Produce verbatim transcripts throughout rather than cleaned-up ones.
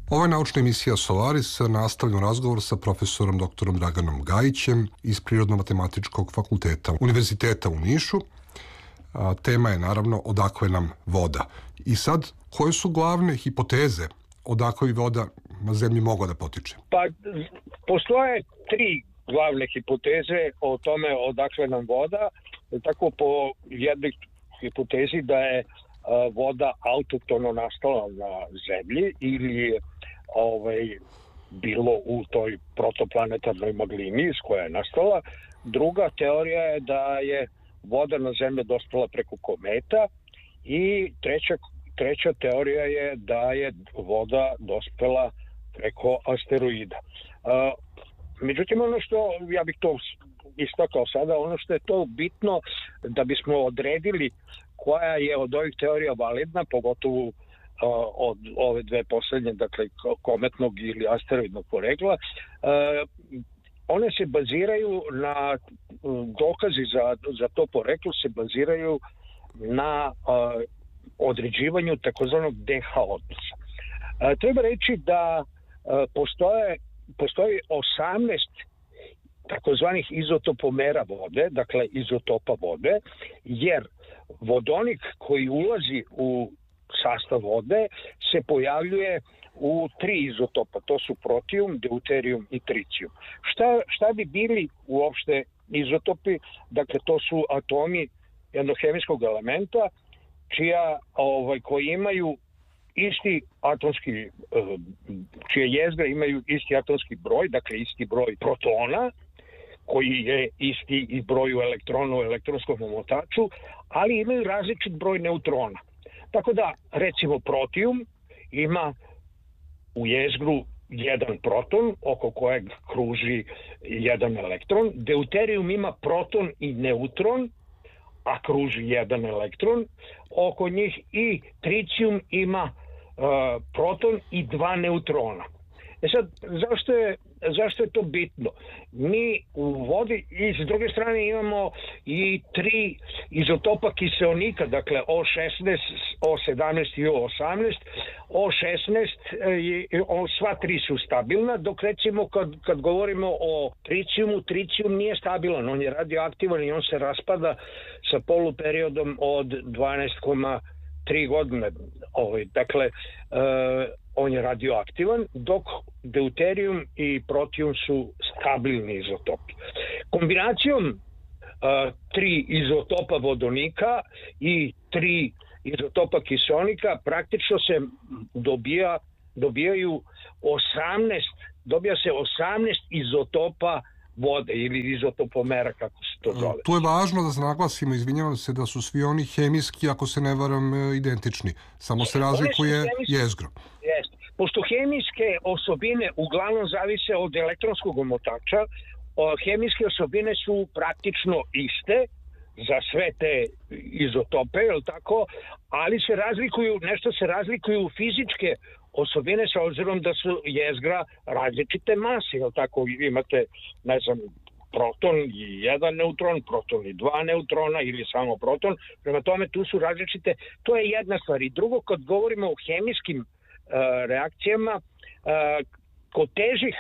Ovo je naučna emisija Solaris, nastavljen razgovor sa profesorom doktorom Draganom Gajićem iz Prirodno-matematičkog fakulteta Univerziteta u Nišu. A, tema je naravno odakle nam voda. I sad, koje su glavne hipoteze odakle voda na zemlji mogla da potiče? Pa, postoje tri glavne hipoteze o tome odakle nam voda. Tako po jednoj hipotezi da je voda autoktono nastala na zemlji ili je ovaj, bilo u toj protoplanetarnoj maglini iz koja je nastala. Druga teorija je da je voda na zemlji dospela preko kometa i treća, treća teorija je da je voda dospela preko asteroida. Međutim, ono što, ja bih to istakao sada, ono što je to bitno da bismo odredili koja je od ovih teorija validna, pogotovo uh, od ove dve poslednje, dakle kometnog ili asteroidnog porekla, uh, one se baziraju na, dokazi za, za to poreklo se baziraju na uh, određivanju takozvanog D H odnosa. Uh, treba reći da uh, postoje, postoji osamnaest takozvanih izotopomera vode, dakle izotopa vode, jer vodonik koji ulazi u sastav vode se pojavljuje u tri izotopa, to su protijum, deuterijum i tricijum. Šta, šta bi bili uopšte izotopi? Dakle, to su atomi jednog hemijskog elementa čija, ovaj, koji imaju isti atomski, čije jezgre imaju isti atomski broj, dakle isti broj protona, koji je isti i broju elektrona u elektronskom omotaču, ali imaju različit broj neutrona. Tako da, recimo, protijum ima u jezgru jedan proton, oko kojeg kruži jedan elektron. Deuterijum ima proton i neutron, a kruži jedan elektron oko njih, i tricijum ima uh, proton i dva neutrona. E sad, zašto je, zašto je to bitno? Mi u vodi i s druge strane imamo i tri izotopa kiseonika, dakle O šesnaest, O sedamnaest i O osamnaest. O šesnaest, o, sva tri su stabilna, dok recimo kad, kad govorimo o tricijumu, tricijum nije stabilan, on je radioaktivan i on se raspada sa poluperiodom od dvanaest zarez tri godine. Ovaj, dakle, e, on je radioaktivan, dok deuterijum i protijum su stabilni izotopi. Kombinacijom uh, tri izotopa vodonika i tri izotopa kiseonika praktično se dobija, dobijaju osamnaest, dobija se osamnaest izotopa vode ili izotopomera, kako se to zove. Tu je važno da naglasimo, izvinjavam se, da su svi oni hemijski, ako se ne varam, identični. Samo se razlikuje jezgro. Jeste. Pošto hemijske osobine uglavnom zavise od elektronskog omotača, hemijske osobine su praktično iste za sve te izotope, je li tako? Ali se razlikuju, nešto se razlikuju fizičke osobine sa obzirom da su jezgra različite mase, je li tako? Imate, ne znam, proton i jedan neutron, proton i dva neutrona ili samo proton. Prema tome tu su različite, to je jedna stvar. I drugo, kad govorimo o hemijskim Uh, reakcijama, uh, kod težih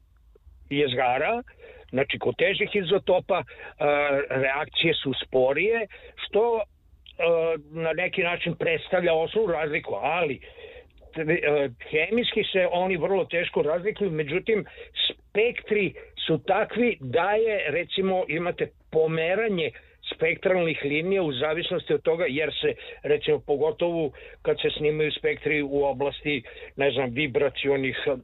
jezgara, znači kod težih izotopa, uh, reakcije su sporije, što uh, na neki način predstavlja osnovnu razliku, ali uh, hemijski se oni vrlo teško razlikuju, međutim spektri su takvi da je, recimo, imate pomeranje spektralnih linija u zavisnosti od toga, jer se, recimo, pogotovo kad se snimaju spektri u oblasti, ne znam, vibracionih uh,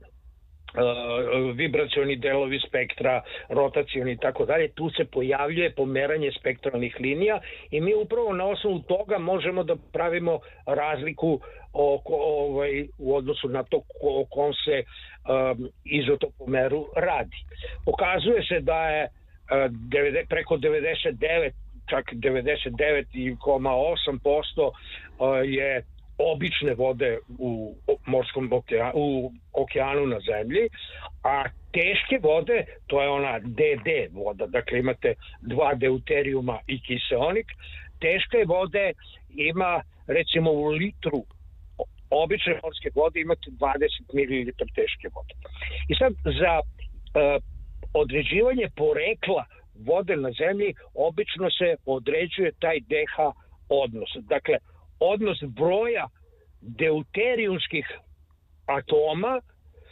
vibracioni delovi spektra, rotacioni i tako dalje, tu se pojavljuje pomeranje spektralnih linija i mi upravo na osnovu toga možemo da pravimo razliku oko, ovaj, u odnosu na to o kom se um, izotopomeru radi. Pokazuje se da je uh, devede, preko devedeset devet, čak devedeset devet zarez osam posto uh, je obične vode u morskom okeanu, u okeanu na zemlji, a teške vode, to je ona D D voda, dakle imate dva deuterijuma i kiseonik, teške vode ima recimo u litru obične morske vode imate dvadeset mililitara teške vode. I sad za uh, određivanje porekla vode na zemlji obično se određuje taj pH odnos. Dakle, odnos broja deuterijumskih atoma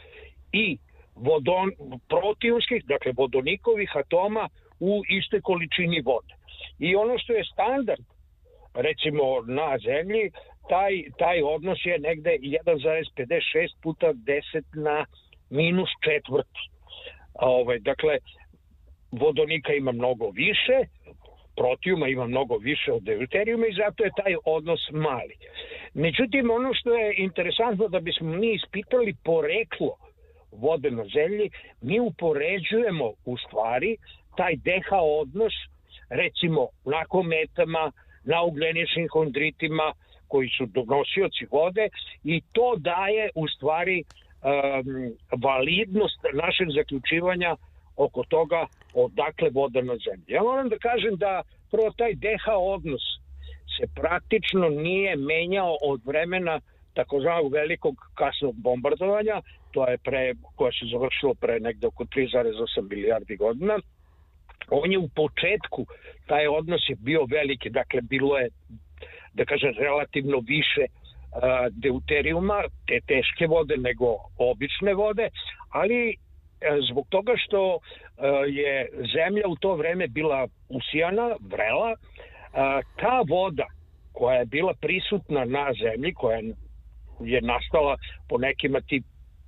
i vodon, protiumskih, dakle vodonikovih atoma u istoj količini vode. I ono što je standard, recimo na zemlji, taj, taj odnos je negde jedan zarez pedeset šest puta deset na minus četvrti. Ovaj, dakle, vodonika ima mnogo više, protijuma ima mnogo više od deuterijuma i zato je taj odnos mali. Međutim, ono što je interesantno da bismo mi ispitali poreklo vode na zemlji, mi upoređujemo u stvari taj pH odnos recimo na kometama, na ugljeničnim hondritima koji su donosioci vode i to daje u stvari um, validnost našeg zaključivanja oko toga odakle voda na zemlji. Ja moram da kažem da prvo taj pH odnos se praktično nije menjao od vremena takozvanog velikog kasnog bombardovanja, to je pre, koje se završilo pre negde oko tri zarez osam milijardi godina. On je u početku, taj odnos je bio veliki, dakle bilo je, da kažem, relativno više uh, deuterijuma, te teške vode nego obične vode, ali uh, zbog toga što uh, je zemlja u to vreme bila usijana, vrela, uh, ta voda koja je bila prisutna na zemlji, koja je nastala po nekima ti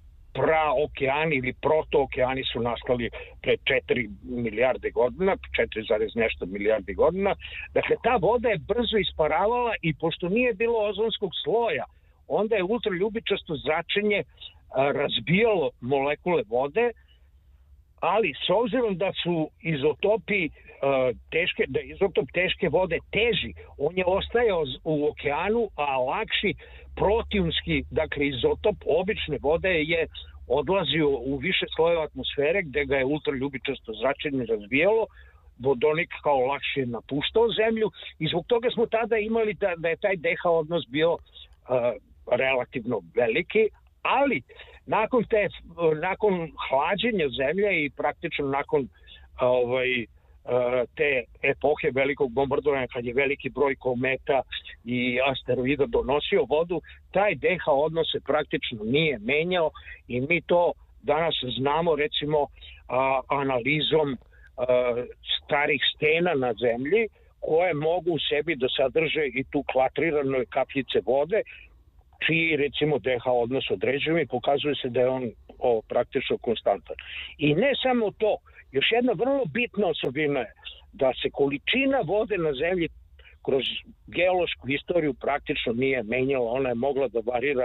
praokeani ili protookeani su nastali pre četiri milijarde godina, četiri zarez nešto milijardi godina. Dakle, ta voda je brzo isparavala i pošto nije bilo ozonskog sloja, onda je ultraljubičasto zračenje razbijalo molekule vode, ali s obzirom da su izotopi teške, da je izotop teške vode teži, on je ostajao u okeanu, a lakši protiumski, dakle izotop obične vode je odlazio u više slojeva atmosfere gde ga je ultraljubičasto zračenje razbijalo, vodonik kao lakše napuštao zemlju i zbog toga smo tada imali da, da je taj pH odnos bio uh, relativno veliki, ali nakon te nakon hlađenja zemlje i praktično nakon ovaj te epohe velikog bombardovanja kad je veliki broj kometa i asteroida donosio vodu, taj pH odnos se praktično nije menjao i mi to danas znamo recimo a, analizom a, starih stena na zemlji koje mogu u sebi da sadrže i tu klatrirane kapljice vode čiji recimo pH odnos određujemo i pokazuje se da je on o, praktično konstantan. I ne samo to, još jedna vrlo bitna osobina je da se količina vode na zemlji kroz geološku istoriju praktično nije menjala, ona je mogla da varira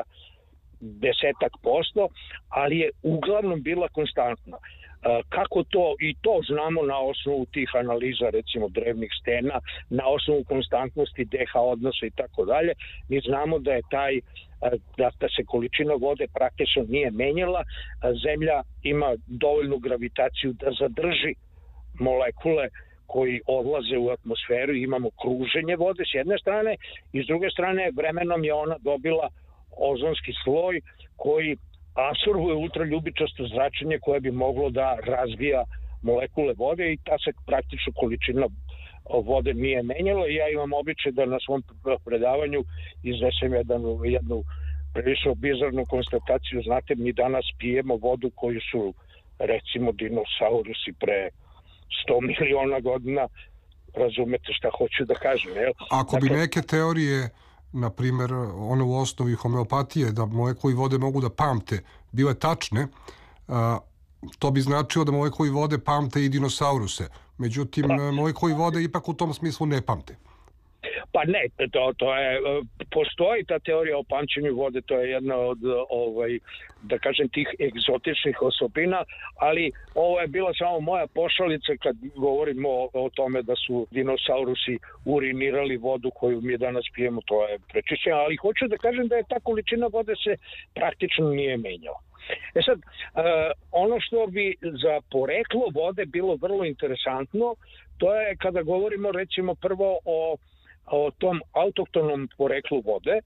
desetak posto, ali je uglavnom bila konstantna. Kako to, i to znamo na osnovu tih analiza recimo drevnih stena, na osnovu konstantnosti pH odnosa i tako dalje, mi znamo da je taj da, da se količina vode praktično nije menjala, zemlja ima dovoljnu gravitaciju da zadrži molekule koji odlaze u atmosferu i imamo kruženje vode s jedne strane i s druge strane vremenom je ona dobila ozonski sloj koji apsorbuje ultraljubičasto zračenje koje bi moglo da razvija molekule vode i ta se praktično količina vode nije menjala i ja imam običaj da na svom predavanju iznesem jedan, jednu prilično bizarnu konstataciju. Znate, mi danas pijemo vodu koju su recimo dinosaurusi pre sto miliona godina, razumete šta hoću da kažem. Jel? Ako dakle, bi neke teorije, na primjer, one u osnovi homeopatije, da molekuli vode mogu da pamte, bile tačne, a, to bi značilo da molekuli vode pamte i dinosauruse. Međutim, pa, molekuli vode ipak u tom smislu ne pamte. Pa ne, to, to je, postoji ta teorija o pamćenju vode, to je jedna od, ovaj, da kažem, tih egzotičnih osobina, ali ovo je bila samo moja pošalica kad govorimo o, o tome da su dinosaurusi urinirali vodu koju mi danas pijemo, to je prečišćeno, ali hoću da kažem da je ta količina vode se praktično nije menjala. E sad, uh, ono što bi za poreklo vode bilo vrlo interesantno, to je kada govorimo recimo prvo o o tom autohtonom poreklu vode,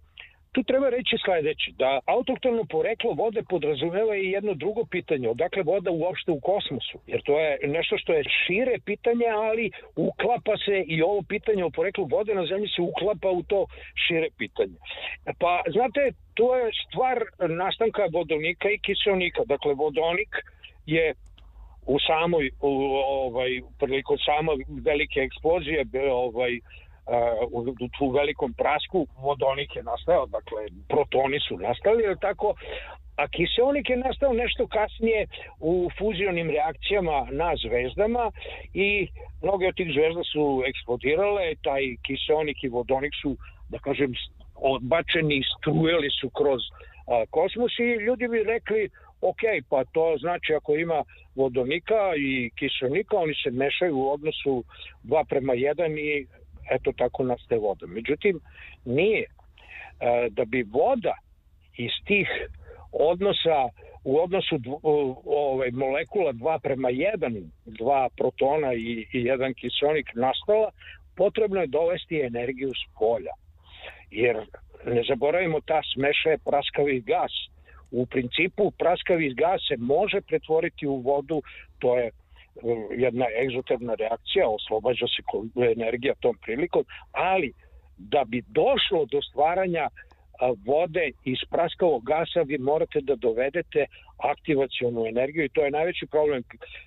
tu treba reći sledeće, da autohtono poreklo vode podrazumeva i jedno drugo pitanje, odakle voda uopšte u kosmosu, jer to je nešto što je šire pitanje, ali uklapa se i ovo pitanje o poreklu vode na zemlji se uklapa u to šire pitanje. Pa, znate, to je stvar nastanka vodonika i kiseonika. Dakle, vodonik je u samoj, u, ovaj, prilikom sama velike eksplozije, ovaj, u, u velikom prasku, vodonik je nastao, dakle, protoni su nastali, je tako, a kiseonik je nastao nešto kasnije u fuzionim reakcijama na zvezdama i mnoge od tih zvezda su eksplodirale, taj kiseonik i vodonik su, da kažem, odbačeni, strujeli su kroz a, kosmos i ljudi bi rekli, ok, pa to znači ako ima vodonika i kiseonika, oni se mešaju u odnosu dva prema jedan i eto tako nastaje voda. Međutim, nije. E, da bi voda iz tih odnosa, u odnosu dv, ovaj, molekula dva prema jedan, dva protona i, i jedan kiseonik nastala, potrebno je dovesti energiju s polja. Jer ne zaboravimo, ta smeša je praskavi gas. U principu praskavi gas se može pretvoriti u vodu, to je jedna egzotermna reakcija, oslobađa se energija tom prilikom, ali da bi došlo do stvaranja vode iz praskavog gasa, vi morate da dovedete aktivacionu energiju i to je najveći problem.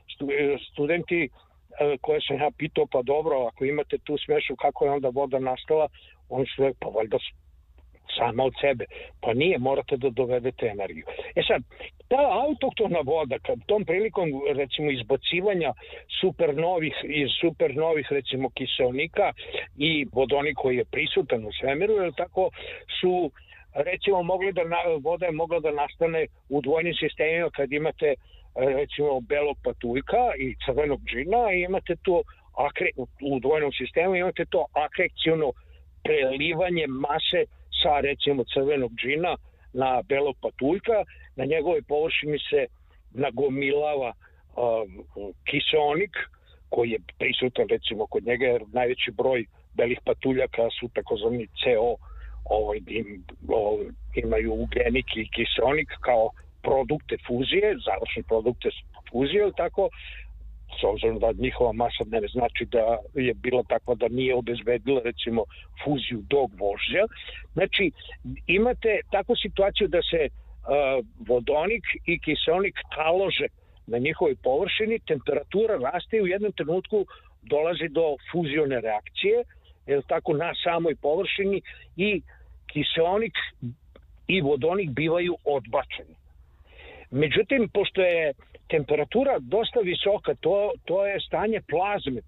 Studenti koje sam ja pitao, pa dobro, ako imate tu smešu, kako je onda voda nastala, oni su rekli, pa valjda sama od sebe. Pa nije, morate da dovedete energiju. E sad, ta autohtona voda, kad tom prilikom, recimo, izbacivanja supernovih iz supernovih, recimo, kiseonika i vodonik koji je prisutan u svemiru, jer tako su, recimo, mogli da, voda je mogla da nastane u dvojnim sistemima kad imate, recimo, belog patuljka i crvenog džina i imate to akre, u dvojnom sistemu imate to akrekciono prelivanje mase sa, recimo, crvenog džina na belog patuljka, na njegovoj površini se nagomilava uh, kiseonik koji je prisutan, recimo, kod njega, jer najveći broj belih patuljaka su takozvani C O, ovaj, im, ovaj, imaju ugljenik i kiseonik kao produkte fuzije, završni produkte fuzije, tako, s obzirom da njihova masa ne znači da je bila takva da nije obezbedila, recimo, fuziju do gvožđa. Znači, imate takvu situaciju da se uh, vodonik i kiseonik talože na njihovoj površini, temperatura raste i u jednom trenutku dolazi do fuzione reakcije, jer tako na samoj površini i kiseonik i vodonik bivaju odbačeni. Međutim, pošto je temperatura dosta visoka, to, to je stanje plazme,